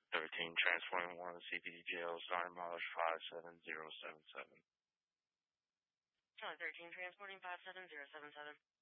13 transporting 1 CPDGL, starting mileage 57077. Charlie 13 transporting 57077.